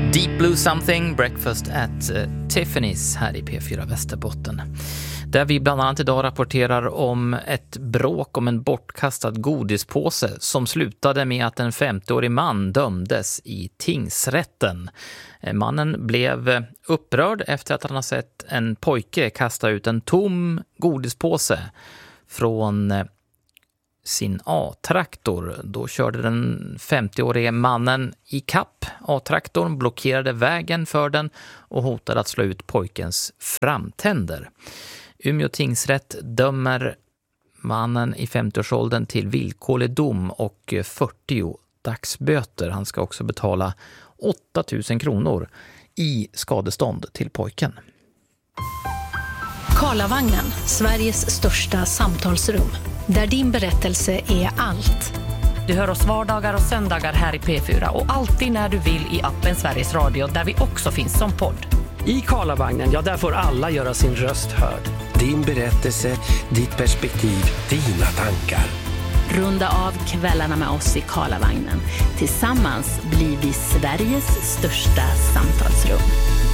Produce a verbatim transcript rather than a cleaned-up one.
Deep Blue Something, Breakfast at uh, Tiffany's här i P fyra Västerbotten. Där vi bland annat idag rapporterar om ett bråk om en bortkastad godispåse som slutade med att en femtioårig man dömdes i tingsrätten. Mannen blev upprörd efter att han har sett en pojke kasta ut en tom godispåse från sin A-traktor. Då körde den femtioårige mannen i kapp A-traktorn, blockerade vägen för den och hotade att slå ut pojkens framtänder. Umeå tingsrätt dömer mannen i femtioårsåldern till villkorlig dom och fyrtio dagsböter. Han ska också betala åtta tusen kronor i skadestånd till pojken. Karlavagnen, Sveriges största samtalsrum. Där din berättelse är allt. Du hör oss vardagar och söndagar här i P fyra och alltid när du vill i appen Sveriges Radio där vi också finns som podd. I Karlavagnen, ja där får alla göra sin röst hörd. Din berättelse, ditt perspektiv, dina tankar. Runda av kvällarna med oss i Karlavagnen. Tillsammans blir vi Sveriges största samtalsrum.